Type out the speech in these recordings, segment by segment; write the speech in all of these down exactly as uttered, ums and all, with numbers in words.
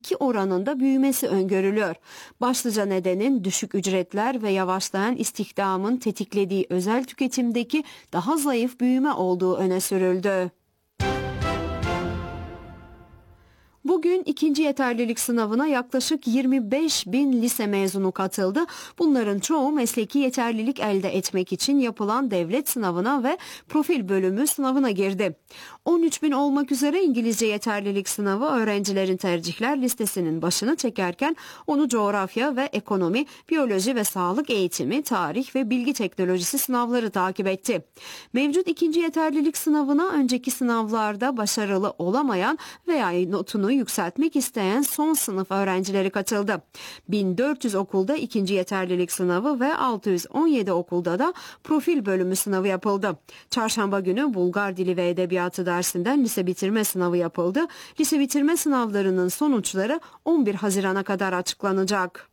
iki oranında büyümesi öngörülüyor. Başlıca nedenin düşük ücretler ve yavaşlayan istihdamın tetiklediği özel tüketimdeki daha zayıf büyüme olduğu öne sürüldü. Bugün ikinci yeterlilik sınavına yaklaşık yirmi beş bin lise mezunu katıldı. Bunların çoğu mesleki yeterlilik elde etmek için yapılan devlet sınavına ve profil bölümü sınavına girdi. on üç bin olmak üzere İngilizce yeterlilik sınavı öğrencilerin tercihler listesinin başını çekerken onu coğrafya ve ekonomi, biyoloji ve sağlık eğitimi, tarih ve bilgi teknolojisi sınavları takip etti. Mevcut ikinci yeterlilik sınavına önceki sınavlarda başarılı olamayan veya notunu yükseltmek isteyen son sınıf öğrencileri katıldı. bin dört yüz okulda ikinci yeterlilik sınavı ve altı yüz on yedi okulda da profil bölümü sınavı yapıldı. Çarşamba günü Bulgar Dili ve Edebiyatı dersinden lise bitirme sınavı yapıldı. Lise bitirme sınavlarının sonuçları on bir Haziran'a kadar açıklanacak.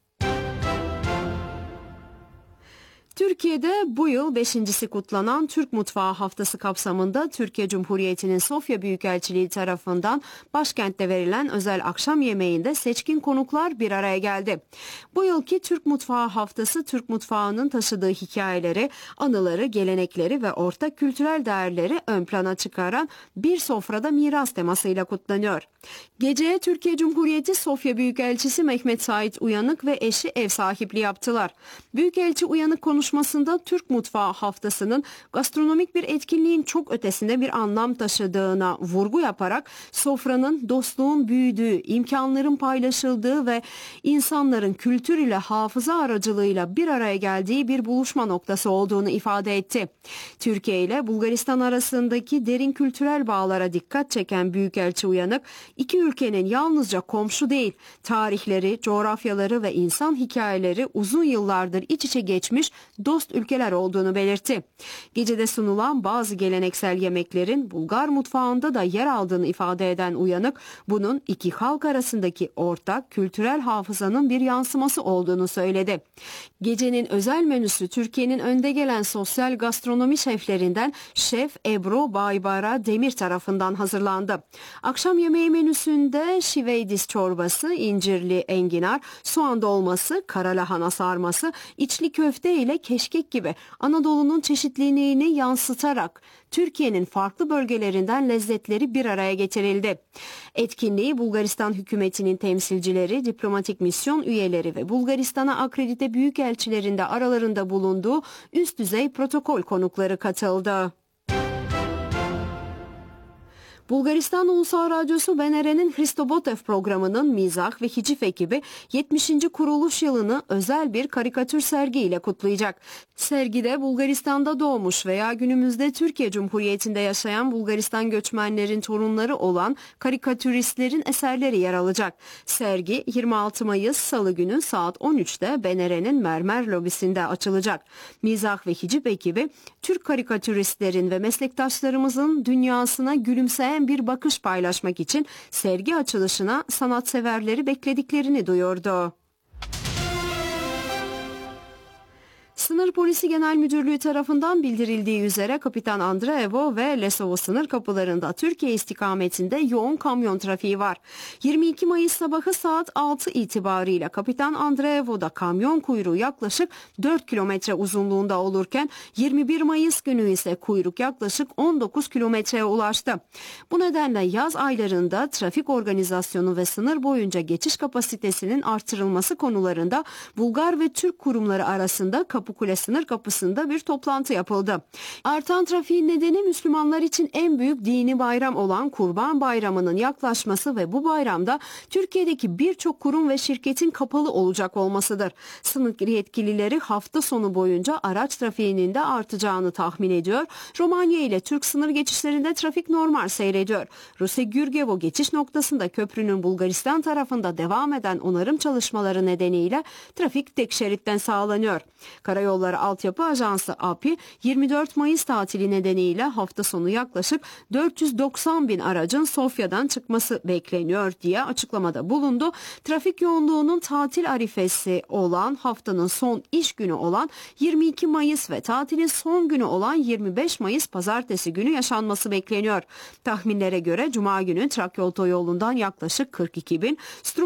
Türkiye'de bu yıl beşincisi kutlanan Türk Mutfağı Haftası kapsamında Türkiye Cumhuriyeti'nin Sofya Büyükelçiliği tarafından başkentte verilen özel akşam yemeğinde seçkin konuklar bir araya geldi. Bu yılki Türk Mutfağı Haftası Türk mutfağının taşıdığı hikayeleri, anıları, gelenekleri ve ortak kültürel değerleri ön plana çıkaran bir sofrada miras temasıyla kutlanıyor. Geceye Türkiye Cumhuriyeti Sofya Büyükelçisi Mehmet Sait Uyanık ve eşi ev sahipliği yaptılar. Büyükelçi Uyanık konuşmasında Türk Mutfağı Haftası'nın gastronomik bir etkinliğin çok ötesinde bir anlam taşıdığına vurgu yaparak sofranın dostluğun büyüdüğü, imkanların paylaşıldığı ve insanların kültür ile hafıza aracılığıyla bir araya geldiği bir buluşma noktası olduğunu ifade etti. Türkiye ile Bulgaristan arasındaki derin kültürel bağlara dikkat çeken Büyükelçi Uyanık, iki ülkenin yalnızca komşu değil, tarihleri, coğrafyaları ve insan hikayeleri uzun yıllardır iç içe geçmiş dost ülkeler olduğunu belirtti. Gecede sunulan bazı geleneksel yemeklerin Bulgar mutfağında da yer aldığını ifade eden Uyanık, bunun iki halk arasındaki ortak kültürel hafızanın bir yansıması olduğunu söyledi. Gecenin özel menüsü Türkiye'nin önde gelen sosyal gastronomi şeflerinden Şef Ebru Baybara Demir tarafından hazırlandı. Akşam yemeği menüsünde şiveydis çorbası, incirli enginar, soğan dolması, kara lahana sarması, içli köfte ile keşkek gibi Anadolu'nun çeşitliliğini yansıtarak Türkiye'nin farklı bölgelerinden lezzetleri bir araya getirildi. Etkinliği Bulgaristan hükümetinin temsilcileri, diplomatik misyon üyeleri ve Bulgaristan'a akredite büyükelçilerin de aralarında bulunduğu üst düzey protokol konukları katıldı. Bulgaristan Ulusal Radyosu B N R'nin Hristo Botev programının mizah ve hicif ekibi yetmişinci kuruluş yılını özel bir karikatür sergiyle kutlayacak. Sergide Bulgaristan'da doğmuş veya günümüzde Türkiye Cumhuriyeti'nde yaşayan Bulgaristan göçmenlerin torunları olan karikatüristlerin eserleri yer alacak. Sergi yirmi altı Mayıs Salı günü saat on üçte B N R'nin Mermer Lobisi'nde açılacak. Mizah ve hicif ekibi Türk karikatüristlerin ve meslektaşlarımızın dünyasına gülümseyen bir bakış paylaşmak için sergi açılışına sanatseverleri beklediklerini duyurdu. Sınır Polisi Genel Müdürlüğü tarafından bildirildiği üzere Kapitan Andreevo ve Lesovo sınır kapılarında Türkiye istikametinde yoğun kamyon trafiği var. yirmi iki Mayıs sabahı saat altı itibarıyla Kapitan Andreevo'da kamyon kuyruğu yaklaşık dört kilometre uzunluğunda olurken yirmi bir Mayıs günü ise kuyruk yaklaşık on dokuz kilometreye ulaştı. Bu nedenle yaz aylarında trafik organizasyonu ve sınır boyunca geçiş kapasitesinin artırılması konularında Bulgar ve Türk kurumları arasında Kapıkule sınır kapısında bir toplantı yapıldı. Artan trafiğin nedeni Müslümanlar için en büyük dini bayram olan Kurban Bayramı'nın yaklaşması ve bu bayramda Türkiye'deki birçok kurum ve şirketin kapalı olacak olmasıdır. Sınır yetkilileri hafta sonu boyunca araç trafiğinin de artacağını tahmin ediyor. Romanya ile Türk sınır geçişlerinde trafik normal seyrediyor. Ruse-Gürgevo geçiş noktasında köprünün Bulgaristan tarafında devam eden onarım çalışmaları nedeniyle trafik tek şeritten sağlanıyor. Karayolları Altyapı Ajansı A P İ yirmi dört Mayıs tatili nedeniyle hafta sonu yaklaşık dört yüz doksan bin aracın Sofya'dan çıkması bekleniyor diye açıklamada bulundu. Trafik yoğunluğunun tatil arifesi olan haftanın son iş günü olan yirmi iki Mayıs ve tatilin son günü olan yirmi beş Mayıs pazartesi günü yaşanması bekleniyor. Tahminlere göre Cuma günü Trakya Otoyolu'ndan yaklaşık kırk iki bin,